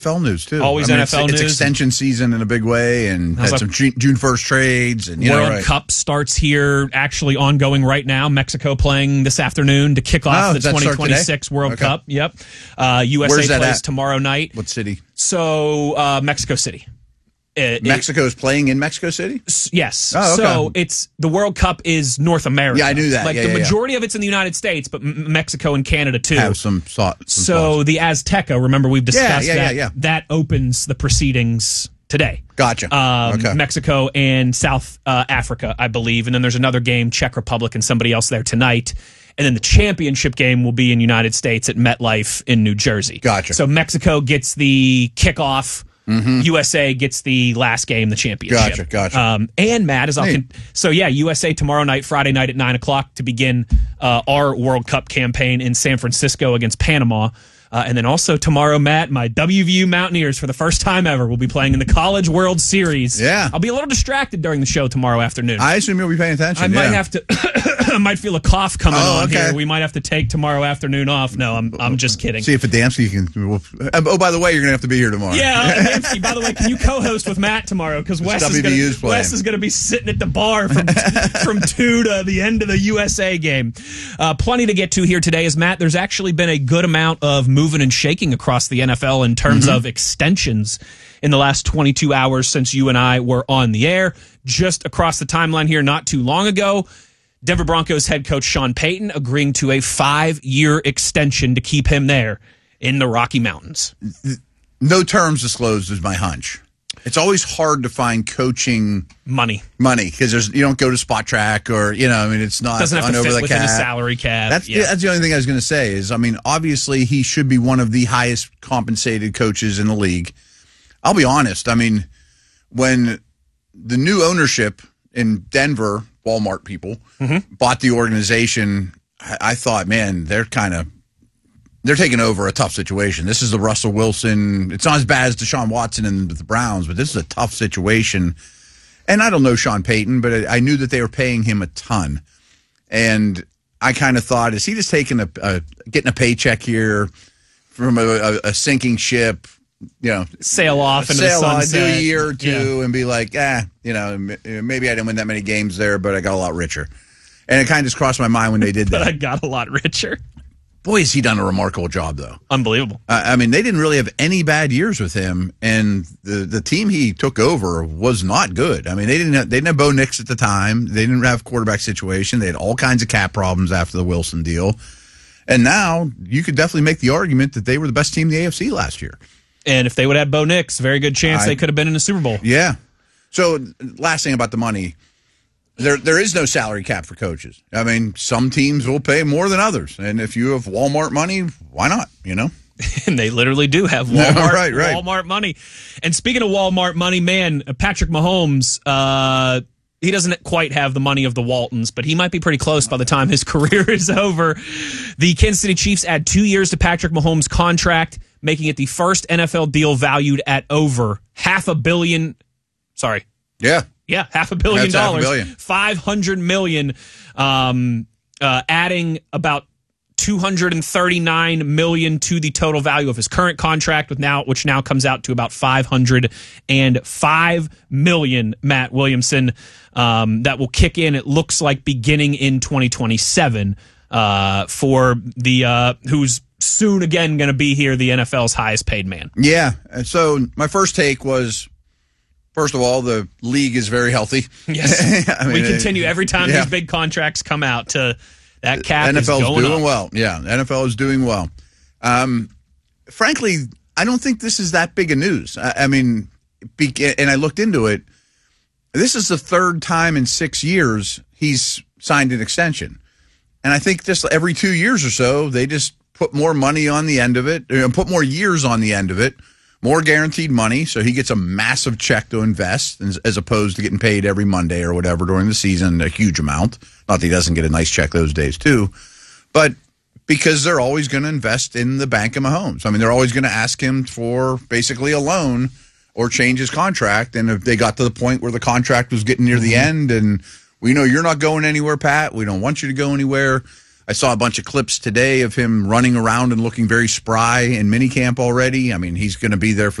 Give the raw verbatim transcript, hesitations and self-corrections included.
F L news, too. Always I mean, N F L it's, news. It's extension season in a big way, and had some June first trades. And you World know, right. Cup starts here, actually ongoing right now. Mexico playing this afternoon to kick off oh, the twenty twenty-six World okay. Cup. Yep. Uh, U S A Where's that plays at? tomorrow night. What city? So, uh, Mexico City. It, Mexico's it, playing in Mexico City? Yes. Oh, okay. So it's the World Cup is North America. Yeah, I knew that. Like yeah, the yeah, majority yeah. of it's in the United States, but M- Mexico and Canada too. Have some thought. Some so thoughts. the Azteca, remember we've discussed yeah, yeah, that. Yeah, yeah. That opens the proceedings today. Gotcha. Um, okay. Mexico and South uh, Africa, I believe, and then there's another game, Czech Republic and somebody else there tonight. And then the championship game will be in United States at MetLife in New Jersey. Gotcha. So Mexico gets the kickoff. Mm-hmm. U S A gets the last game, the championship. Gotcha, gotcha. Um, and Matt, as I'll con- so yeah, U S A tomorrow night, Friday night at nine o'clock to begin uh, our World Cup campaign in San Francisco against Panama. Uh, and then also tomorrow, Matt, my W V U Mountaineers, for the first time ever, will be playing in the College World Series. Yeah. I'll be a little distracted during the show tomorrow afternoon. I assume you'll be paying attention. I yeah. might have to. I might feel a cough coming Oh, on okay. here. We might have to take tomorrow afternoon off. No, I'm I'm just kidding. See if Adamski can. We'll, oh, by the way, you're going to have to be here tomorrow. Yeah, Adamski, by the way, can you co-host with Matt tomorrow? Because Wes, W V U's playing. Wes is going to be sitting at the bar from from two to the end of the U S A game. Uh, plenty to get to here today, as Matt. There's actually been a good amount of moving and shaking across the N F L in terms mm-hmm. of extensions in the last twenty-two hours since you and I were on the air. Just across the timeline here, not too long ago, Denver Broncos head coach Sean Payton agreeing to a five-year extension to keep him there in the Rocky Mountains. No terms disclosed is my hunch. It's always hard to find coaching money, money because there's you don't go to Spot Track or you know I mean it's not doesn't have on to over fit the within cap. a salary cap. That's yeah. that's the only thing I was going to say is I mean obviously he should be one of the highest compensated coaches in the league. I'll be honest. I mean when the new ownership in Denver, Walmart people, mm-hmm. bought the organization, I, I thought, man, they're kind of they're taking over a tough situation. This is the Russell Wilson. It's not as bad as Deshaun Watson and the Browns, but this is a tough situation. And I don't know Sean Payton, but I, I knew that they were paying him a ton. And I kind of thought, is he just taking a, a getting a paycheck here from a, a, a sinking ship? You know, sail off into sail the on, sunset. do a year or two, yeah. and be like, ah, you know, maybe I didn't win that many games there, but I got a lot richer. And it kind of just crossed my mind when they did that. But I got a lot richer. Boy, has he done a remarkable job, though. Unbelievable. Uh, I mean, they didn't really have any bad years with him, and the the team he took over was not good. I mean, they didn't have, they didn't have Bo Nix at the time. They didn't have quarterback situation. They had all kinds of cap problems after the Wilson deal. And now you could definitely make the argument that they were the best team in the A F C last year. And if they would have had Bo Nix, very good chance I, they could have been in the Super Bowl. Yeah. So, last thing about the money, there there is no salary cap for coaches. I mean, some teams will pay more than others. And if you have Walmart money, why not, you know? And they literally do have Walmart, no, right, right. Walmart money. And speaking of Walmart money, man, Patrick Mahomes, uh, he doesn't quite have the money of the Waltons, but he might be pretty close by the time his career is over. The Kansas City Chiefs add two years to Patrick Mahomes' contract, making it the first N F L deal valued at over half a billion. Sorry. Yeah. Yeah, half a billion That's half a dollars. billion. five hundred million dollars, um, uh, adding about two hundred thirty-nine million dollars to the total value of his current contract, with now, which now comes out to about five hundred five million dollars, Matt Williamson. Um, that will kick in, it looks like, beginning in twenty twenty-seven uh, for the uh, who's soon again going to be here, the N F L's highest paid man. Yeah. And so my first take was, first of all, the league is very healthy. Yes. I mean, we continue every time yeah. these big contracts come out to that cap N F L is is going doing up. well. Yeah, the N F L is doing well. Um, frankly, I don't think this is that big a news. I, I mean, be, and I looked into it. This is the third time in six years he's signed an extension. And I think just every two years or so, they just put more money on the end of it, put more years on the end of it, more guaranteed money, so he gets a massive check to invest as opposed to getting paid every Monday or whatever during the season, a huge amount. Not that he doesn't get a nice check those days too, but because they're always going to invest in the bank of Mahomes. I mean, they're always going to ask him for basically a loan or change his contract, and if they got to the point where the contract was getting near the end and we know you're not going anywhere, Pat, we don't want you to go anywhere, I saw a bunch of clips today of him running around and looking very spry in minicamp already. I mean, he's going to be there for